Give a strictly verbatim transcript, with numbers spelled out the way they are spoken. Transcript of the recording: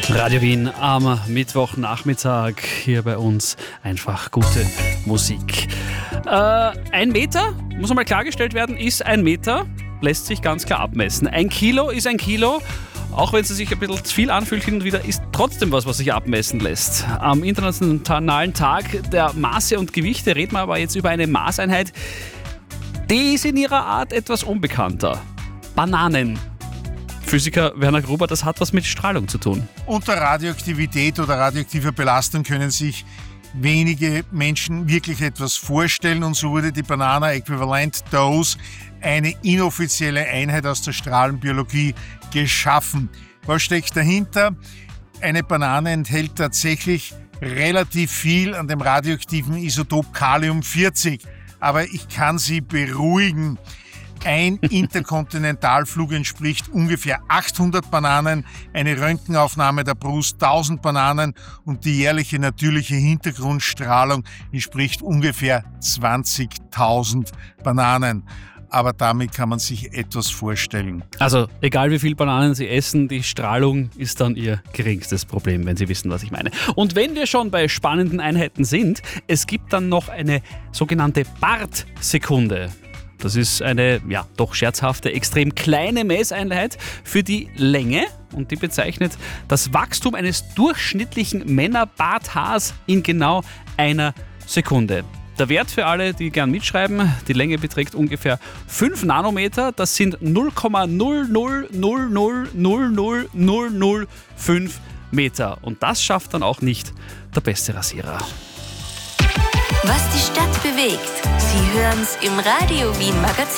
Radio Wien am Mittwochnachmittag. Hier bei uns einfach gute Musik. Äh, ein Meter, muss einmal klargestellt werden, ist ein Meter, lässt sich ganz klar abmessen. Ein Kilo ist ein Kilo. Auch wenn es sich ein bisschen zu viel anfühlt hin und wieder, ist trotzdem was, was sich abmessen lässt. Am Internationalen Tag der Maße und Gewichte reden wir aber jetzt über eine Maßeinheit, die ist in ihrer Art etwas unbekannter. Bananen. Physiker Werner Gruber, das hat was mit Strahlung zu tun. Unter Radioaktivität oder radioaktiver Belastung können sich wenige Menschen wirklich etwas vorstellen, und so wurde die Banana Equivalent Dose, eine inoffizielle Einheit aus der Strahlenbiologie, geschaffen. Was steckt dahinter? Eine Banane enthält tatsächlich relativ viel an dem radioaktiven Isotop Kalium vierzig. Aber ich kann Sie beruhigen. Ein Interkontinentalflug entspricht ungefähr achthundert Bananen, eine Röntgenaufnahme der Brust tausend Bananen und die jährliche natürliche Hintergrundstrahlung entspricht ungefähr zwanzigtausend Bananen. Aber damit kann man sich etwas vorstellen. Also egal wie viel Bananen Sie essen, die Strahlung ist dann Ihr geringstes Problem, wenn Sie wissen, was ich meine. Und wenn wir schon bei spannenden Einheiten sind, es gibt dann noch eine sogenannte Bartsekunde. Das ist eine, ja, doch scherzhafte, extrem kleine Messeinheit für die Länge, und die bezeichnet das Wachstum eines durchschnittlichen Männerbarthaars in genau einer Sekunde. Der Wert für alle, die gern mitschreiben, die Länge beträgt ungefähr fünf Nanometer, das sind null Komma null null null null null null null null fünf Meter. Und das schafft dann auch nicht der beste Rasierer. Was die Stadt bewegt, Sie hören's im Radio Wien Magazin.